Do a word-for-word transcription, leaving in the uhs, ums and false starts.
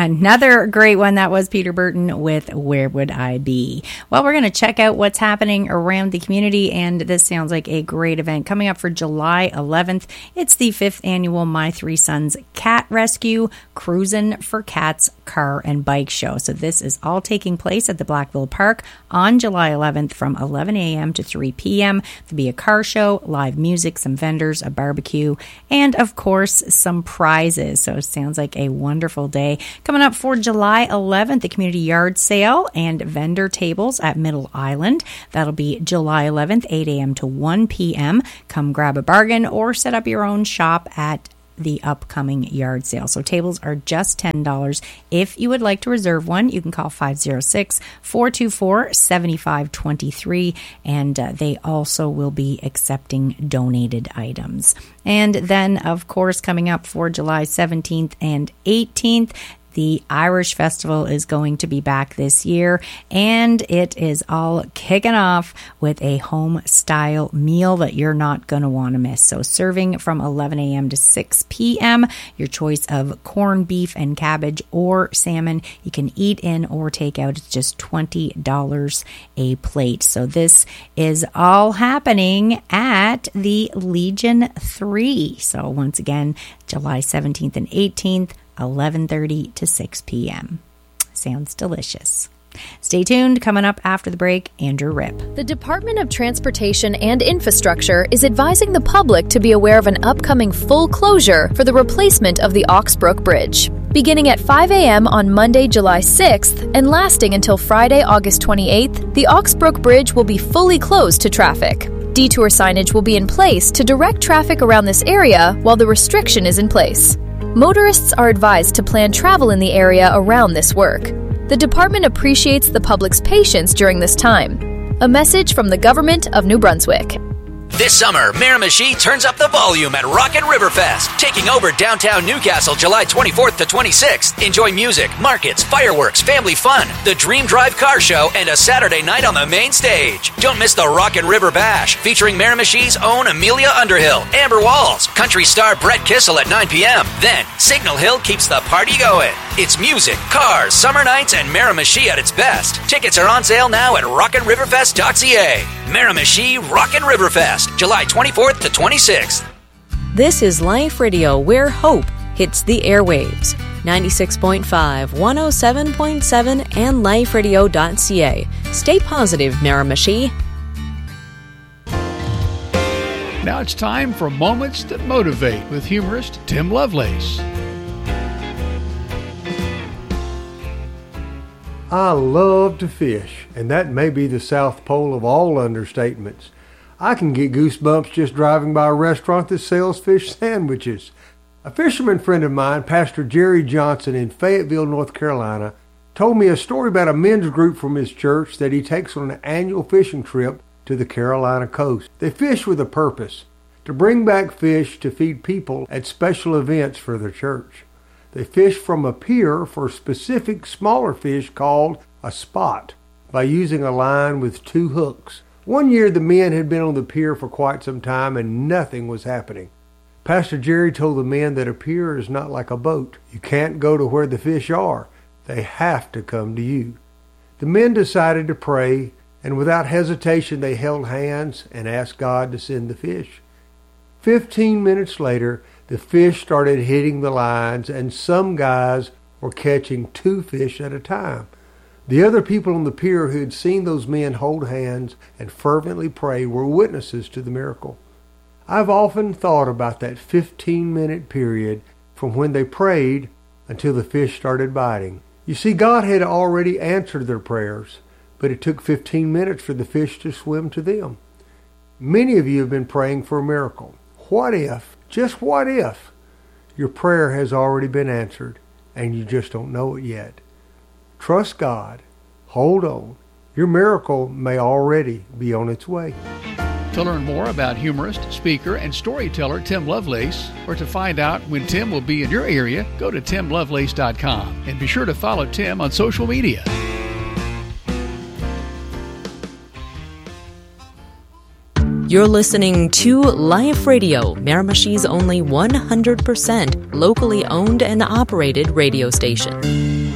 Another great one, that was Peter Burton with Where Would I Be? Well, we're going to check out what's happening around the community, and this sounds like a great event coming up for July eleventh. It's the fifth annual My Three Sons Cat Rescue Cruisin' for Cats Car and Bike Show. So this is all taking place at the Blackville Park on July eleventh from eleven a.m. to three p.m. There'll be a car show, live music, some vendors, a barbecue, and of course some prizes. So it sounds like a wonderful day. Coming up for July eleventh, the community yard sale and vendor tables at Middle Island. That'll be July eleventh, eight a.m. to one p.m. Come grab a bargain or set up your own shop at the upcoming yard sale. So tables are just ten dollars. If you would like to reserve one, you can call five oh six, four two four, seven five two three, and uh, they also will be accepting donated items. And then, of course, coming up for July seventeenth and eighteenth, the Irish Festival is going to be back this year, and it is all kicking off with a home-style meal that you're not going to want to miss. So serving from eleven a.m. to six p.m., your choice of corned beef and cabbage or salmon. You can eat in or take out. It's just twenty dollars a plate. So this is all happening at the Legion three. So once again, July seventeenth and eighteenth, eleven thirty to six p.m. Sounds delicious. Stay tuned. Coming up after the break, Andrew Ripp. The Department of Transportation and Infrastructure is advising the public to be aware of an upcoming full closure for the replacement of the Oxbrook Bridge. Beginning at five a.m. on Monday, July sixth, and lasting until Friday, August twenty-eighth, the Oxbrook Bridge will be fully closed to traffic. Detour signage will be in place to direct traffic around this area while the restriction is in place. Motorists are advised to plan travel in the area around this work. The department appreciates the public's patience during this time. A message from the Government of New Brunswick. This summer, Miramichi turns up the volume at Rockin' Riverfest, taking over downtown Newcastle July twenty-fourth to twenty-sixth. Enjoy music, markets, fireworks, family fun, the Dream Drive car show, and a Saturday night on the main stage. Don't miss the Rockin' River Bash, featuring Miramichi's own Amelia Underhill, Amber Walls, country star Brett Kissel at nine p.m. Then, Signal Hill keeps the party going. It's music, cars, summer nights, and Miramichi at its best. Tickets are on sale now at rockin riverfest dot c a. Miramichi Rockin' Riverfest, July twenty-fourth to twenty-sixth. This is Life Radio, where hope hits the airwaves. ninety-six point five, one oh seven point seven, and life radio dot c a. Stay positive, Miramichi. Now it's time for Moments That Motivate with humorist Tim Lovelace. I love to fish, and that may be the South Pole of all understatements. I can get goosebumps just driving by a restaurant that sells fish sandwiches. A fisherman friend of mine, Pastor Jerry Johnson in Fayetteville, North Carolina, told me a story about a men's group from his church that he takes on an annual fishing trip to the Carolina coast. They fish with a purpose, to bring back fish to feed people at special events for their church. They fish from a pier for specific smaller fish called a spot by using a line with two hooks. One year the men had been on the pier for quite some time and nothing was happening. Pastor Jerry told the men that a pier is not like a boat. You can't go to where the fish are. They have to come to you. The men decided to pray, and without hesitation they held hands and asked God to send the fish. Fifteen minutes later, the fish started hitting the lines, and some guys were catching two fish at a time. The other people on the pier who had seen those men hold hands and fervently pray were witnesses to the miracle. I've often thought about that fifteen-minute period from when they prayed until the fish started biting. You see, God had already answered their prayers, but it took fifteen minutes for the fish to swim to them. Many of you have been praying for a miracle. What if, just what if, your prayer has already been answered and you just don't know it yet? Trust God. Hold on. Your miracle may already be on its way. To learn more about humorist, speaker, and storyteller Tim Lovelace, or to find out when Tim will be in your area, go to tim lovelace dot com and be sure to follow Tim on social media. You're listening to Life Radio, Miramishi's only one hundred percent locally owned and operated radio station.